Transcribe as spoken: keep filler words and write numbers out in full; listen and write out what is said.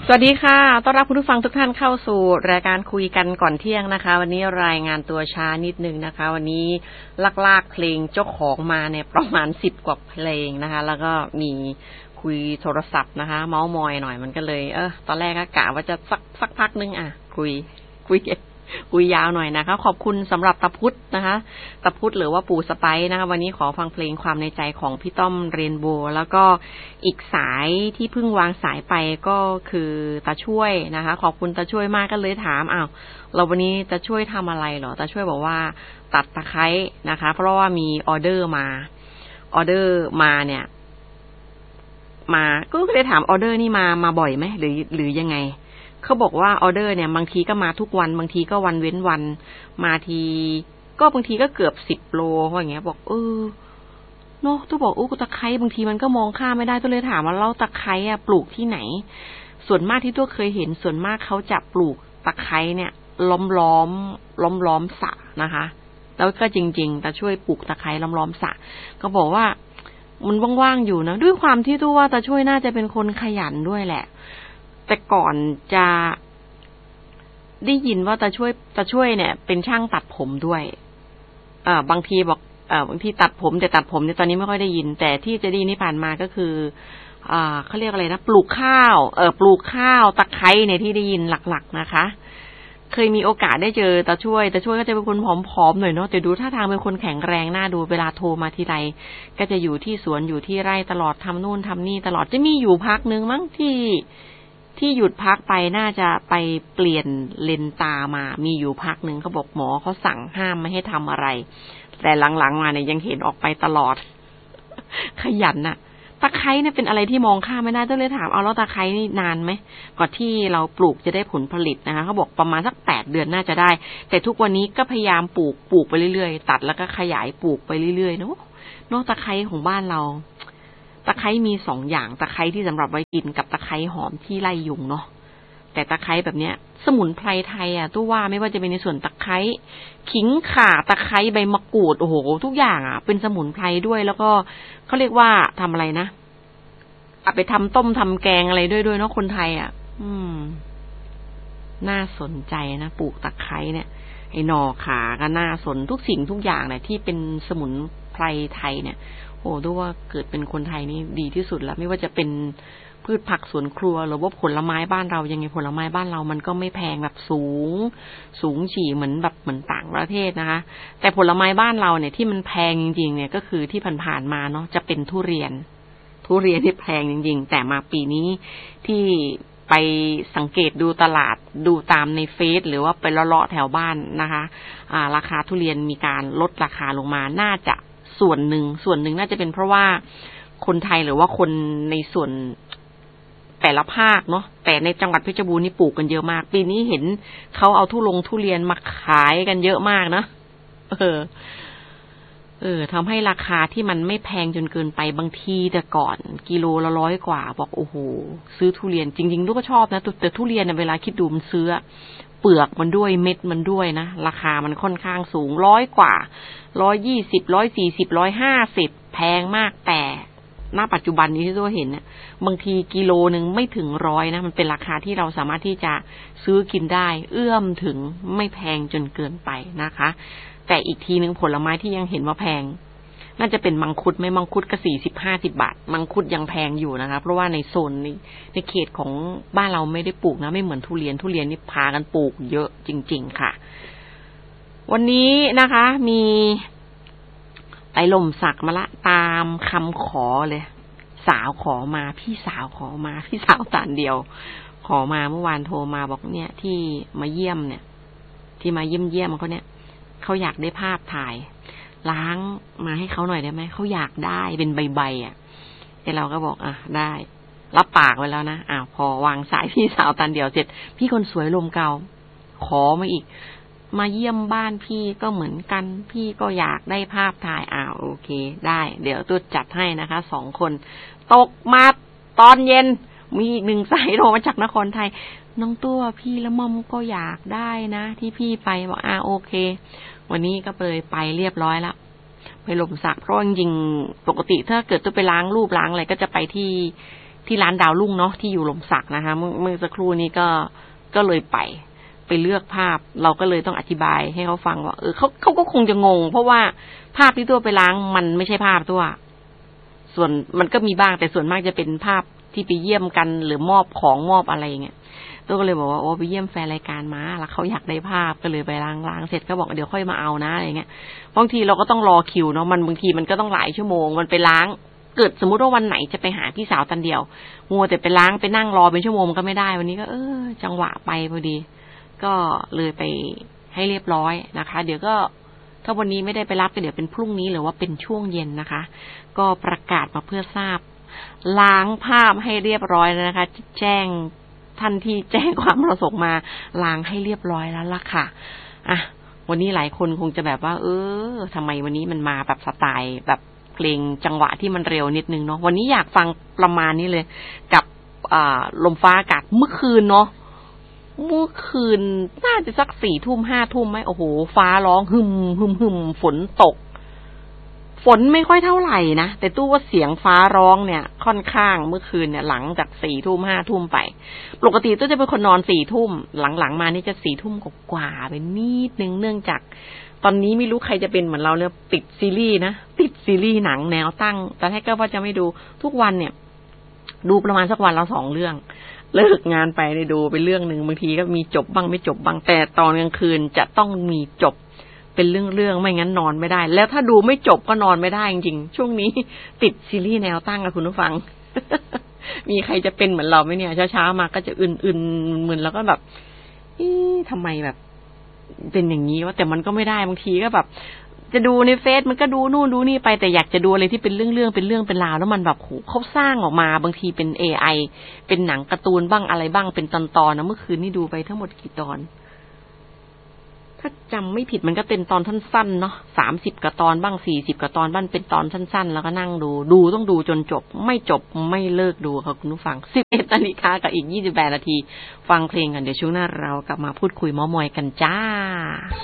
สวัสดีค่ะต้อนรับคุณผู้ฟังทุกท่านเข้าสู่รายการคุยกันก่อนเที่ยงนะคะวันนี้รายงานตัวช้านิดนึงนะคะวันนี้ลากๆเพลงเจ้าของมาเนี่ยประมาณสิบกว่าเพลงนะคะแล้วก็มีคุยโทรศัพท์นะคะเมาส์มอยหน่อยมันก็เลยเออตอนแรกก็กะว่าจะสักสักพักนึงอ่ะคุยคุยคุยยาวหน่อยนะคะขอบคุณสำหรับตะพุทธนะคะตะพุทธหรือว่าปู่สไปซ์นะคะวันนี้ขอฟังเพลงความในใจของพี่ต้อมเรนโบว์แล้วก็อีกสายที่เพิ่งวางสายไปก็คือตาช่วยนะคะขอบคุณตาช่วยมากก็เลยถามอ้าวเราวันนี้ตาช่วยทำอะไรเหรอตาช่วยบอกว่าตัดตะไคร้นะคะเพราะว่ามีออเดอร์มาออเดอร์มาเนี่ยมาก็เลยถามออเดอร์นี่มามาบ่อยไหมหรือหรือยังไงเขาบอกว่าออเดอร์เนี่ยบางทีก็มาทุกวันบางทีก็วันเว้นวันมาทีก็บางทีก็เกือบสิบโลเพราะอย่างเงี้ยบอกเออเนาะตู้บอกโอ้ตะไคร้บางทีมันก็มองข้ามไม่ได้ตู้เลยถามว่าเล่าตะไคร้อะปลูกที่ไหนส่วนมากที่ตู้เคยเห็นส่วนมากเขาจะปลูกตะไคร้เนี่ยล้อมล้อมล้อมล้อมสระนะคะแล้วก็จริงๆแต่ช่วยปลูกตะไคร้ล้อมล้อมสระก็บอกว่ามันว่างๆอยู่นะด้วยความที่ตู้ว่าตาช่วยน่าจะเป็นคนขยันด้วยแหละแต่ก่อนจะได้ยินว่าตาช่วยตาช่วยเนี่ยเป็นช่างตัดผมด้วยเอ่อบางทีบอกเอ่อบางทีตัดผมแต่ตัดผมเนี่ยตอนนี้ไม่ค่อยได้ยินแต่ที่จะดีนี่ผ่านมาก็คืออ่าเขาเรียกอะไรนะปลูกข้าวเอ่อปลูกข้าวตะไคร้เนี่ยที่ได้ยินหลักๆนะคะเคยมีโอกาสได้เจอตาช่วยตาช่วยก็จะเป็นคนผอมๆหน่อยเนาะแต่ดูท่าทางเป็นคนแข็งแรงน่าดูเวลาโทรมาทีไรก็จะอยู่ที่สวนอยู่ที่ไร่ตลอดทำนู่นทำนี่ตลอดจะมีอยู่พักนึงมั้งที่ที่หยุดพักไปน่าจะไปเปลี่ยนเลนตามามีอยู่พักนึงเขาบอกหมอเขาสั่งห้ามไม่ให้ทำอะไรแต่หลังๆมาเนี่ยยังเห็นออกไปตลอดขยันน่ะตะไคร้เนี่ยเป็นอะไรที่มองข้ามไม่ได้ต้องเลยถามเอาแล้วตะไคร้นี่นานไหมกว่าที่เราปลูกจะได้ผลผลิตนะคะเขาบอกประมาณสักแปดเดือนน่าจะได้แต่ทุกวันนี้ก็พยายามปลูกปลูกไปเรื่อยๆตัดแล้วก็ขยายปลูกไปเรื่อยๆเนาะเนาะตะไคร้ของบ้านเราตะไคร้มีสองอย่างตะไคร้ที่สำหรับไว้กินกับตะไคร้หอมที่ไล่ยุงเนาะแต่ตะไคร้แบบเนี้ยสมุนไพรไทยอ่ะตู้ว่าไม่ว่าจะเป็นในส่วนตะไคร้ขิงข่าตะไคร้ใบมะกรูดโอ้โหทุกอย่างอ่ะเป็นสมุนไพรด้วยแล้วก็เขาเรียกว่าทำอะไรนะเอาไปทำต้มทำแกงอะไรด้วยด้วยเนาะคนไทยอ่ะอืมน่าสนใจนะปลูกตะไคร้เนี่ยไอ้หน่อขาก็น่าสนทุกสิ่งทุกอย่างเนี่ยที่เป็นสมุนไพรไทยเนี่ยโอ้ดูว่าเกิดเป็นคนไทยนี่ดีที่สุดแล้วไม่ว่าจะเป็นพืชผักสวนครัวหรือว่าผลไม้บ้านเรายังไงผลไม้บ้านเรามันก็ไม่แพงแบบสูงสูงฉี่เหมือนแบบเหมือนต่างประเทศนะคะแต่ผลไม้บ้านเราเนี่ยที่มันแพงจริงๆเนี่ยก็คือที่ผ่านๆมาเนาะจะเป็นทุเรียนทุเรียนที่แพงจริงๆแต่มาปีนี้ที่ไปสังเกตดูตลาดดูตามในเฟซหรือว่าไปเลาะๆแถวบ้านนะคะอ่าราคาทุเรียนมีการลดราคาลงมาน่าจะส่วนหนึ่งส่วนหนึ่งน่าจะเป็นเพราะว่าคนไทยหรือว่าคนในส่วนแต่ละภาคเนาะแต่ในจังหวัดเพชรบูรณ์นี่ปลูกกันเยอะมากปีนี้เห็นเขาเอาทุลงทุเรียนมาขายกันเยอะมากนะเออเออทำให้ราคาที่มันไม่แพงจนเกินไปบางทีแต่ก่อนกิโลละร้อยกว่าบอกโอ้โหซื้อทุเรียนจริงๆลูกก็ชอบนะแต่ทุเรียนเนี่ยเวลาคิดดูมันซื้อเปลือกมันด้วยเม็ดมันด้วยนะราคามันค่อนข้างสูงร้อยกว่าร้อยยี่สิบร้อยสี่สิบร้อยห้าสิบแพงมากแต่ณปัจจุบันนี้ที่ตัวเห็นเนี่ยบางทีกิโลนึงไม่ถึงร้อยนะมันเป็นราคาที่เราสามารถที่จะซื้อกินได้เอื้อมถึงไม่แพงจนเกินไปนะคะแต่อีกทีนึงผลไม้ที่ยังเห็นว่าแพงน่าจะเป็นมังคุดไม่มังคุดก็สี่สิบห้าสิบบาทมังคุดยังแพงอยู่นะคะเพราะว่าในโซนในในเขตของบ้านเราไม่ได้ปลูกนะไม่เหมือนทุเรียนทุเรียนนี่พากันปลูกเยอะจริงๆค่ะวันนี้นะคะมีไปลมสักมาละตามคำขอเลยสาวขอมาพี่สาวขอมาพี่สาวตานเดียวขอมาเมื่อวานโทรมาบอกเนี่ยที่มาเยี่ยมเนี่ยที่มาเยี่ยมเยี่ยมเขาเนี่ยเขาอยากได้ภาพถ่ายล้างมาให้เขาหน่อยได้ไหมเขาอยากได้เป็นใบๆอ่ะแต่เราก็บอกอ่ะได้รับปากไว้แล้วนะอ้าวพอวางสายพี่สาวตานเดียวเสร็จพี่คนสวยลมเก่าขอมาอีกมาเยี่ยมบ้านพี่ก็เหมือนกันพี่ก็อยากได้ภาพถ่ายอ้าวโอเคได้เดี๋ยวตัวจัดให้นะคะสองคนตกมาตอนเย็นมีอีกหนึ่งสายโทรมาจากนครไทยน้องตัวพี่ละม่อมก็อยากได้นะที่พี่ไปบอกอ่าโอเควันนี้ก็เลยไปเรียบร้อยแล้วไปลมสักเพราะจริงๆปกติถ้าเกิดตัวไปล้างรูปล้างอะไรก็จะไปที่ที่ร้านดาวรุ่งเนาะที่อยู่หล่มสักนะคะเมื่อเมื่อสักครู่นี้ก็ก็เลยไปไปเลือกภาพเราก็เลยต้องอธิบายให้เขาฟังว่าเออเขาเขาก็คงจะงงเพราะว่าภาพที่ตัวไปล้างมันไม่ใช่ภาพตัวส่วนมันก็มีบ้างแต่ส่วนมากจะเป็นภาพที่ไปเยี่ยมกันหรือมอบของมอบอะไรอย่างเงี้ยตัวก็เลยบอกว่าโอ้ไปเยี่ยมแฟนรายการมาแล้วเขาอยากได้ภาพก็เลยไปล้างล้างเสร็จก็บอกเดี๋ยวค่อยมาเอานะอะไรเงี้ยบางทีเราก็ต้องรอคิวเนาะมันบางทีมันก็ต้องหลายชั่วโมงมันไปล้างเกิดสมมุติว่าวันไหนจะไปหาพี่สาวตันเดียวมัวแต่ไปล้างไปนั่งรอเป็นชั่วโมงก็ไม่ได้วันนี้ก็เออจังหวะไปพอดีก็เลยไปให้เรียบร้อยนะคะเดี๋ยวก็ถ้าวันนี้ไม่ได้ไปรับก็เดี๋ยวเป็นพรุ่งนี้หรือว่าเป็นช่วงเย็นนะคะก็ประกาศมาเพื่อทราบล้างภาพให้เรียบร้อยแล้วนะคะแจ้งท่านที่แจ้งความประสงค์มาล้างให้เรียบร้อยแล้วล่ะค่ะอ่ะวันนี้หลายคนคงจะแบบว่าเออทำไมวันนี้มันมาแบบสไตล์แบบเพลงจังหวะที่มันเร็วนิดนึงเนาะวันนี้อยากฟังประมาณนี้เลยกับอ่าลมฟ้าอากาศเมื่อคืนเนาะเมื่อคืนน่าจะสักสี่ทุ่มห้าทุ่มไหมโอ้โหฟ้าร้องหึมหึมหึมฝนตกฝนไม่ค่อยเท่าไหร่นะแต่ตู้ว่าเสียงฟ้าร้องเนี่ยค่อนข้างเมื่อคืนเนี่ยหลังจากสี่ทุ่มห้าทุ่มไปปกติตู้จะเป็นคนนอนสี่ทุ่มหลังๆมานี่จะสี่ทุ่มกว่าๆไปนิดนึงเนื่องจากตอนนี้ไม่รู้ใครจะเป็นเหมือนเราเนี่ยติดซีรีส์นะติดซีรีส์หนังแนวตั้งแต่ถ้าก็ว่าจะไม่ดูทุกวันเนี่ยดูประมาณสักวันละสองเรื่องเลิกงานไปได้ดูไปเรื่องนึงบางทีก็มีจบบ้างไม่จบบ้างแต่ตอนกลางคืนจะต้องมีจบเป็นเรื่องๆไม่งั้นนอนไม่ได้แล้วถ้าดูไม่จบก็นอนไม่ได้จริงๆช่วงนี้ติดซีรีส์แนวตั้งกับคุณผู้ฟัง มีใครจะเป็นเหมือนเราไหมเนี่ยเช้าๆมาก็จะอื่นๆมึนๆแล้วก็แบบเอ๊ะทำไมแบบเป็นอย่างนี้วะแต่มันก็ไม่ได้บางทีก็แบบจะดูในเฟซมันก็ดูนู่นดูนี่ไปแต่อยากจะดูอะไรที่เป็นเรื่องๆเป็นเรื่องเป็นราวแล้วมันแบบโหเขาสร้างออกมาบางทีเป็น เอ ไอ เป็นหนังการ์ตูนบ้างอะไรบ้างเป็นตอนๆนะเมื่อคืนนี่ดูไปทั้งหมดกี่ตอนถ้าจำไม่ผิดมันก็เป็นตอนสั้นๆเนาะสามสิบกว่าตอนบ้างสี่สิบกว่าตอนบ้างเป็นตอนสั้นๆแล้วก็นั่งดูดูต้องดูจนจบไม่จบไม่เลิกดูค่ะคุณผู้ฟังสิบเอ็ดนาฬิกากับอีกยี่สิบแปดนาทีฟังเพลงกันเดี๋ยวช่วงหน้าเรากลับมาพูดคุยเม้ามอยกันจ้า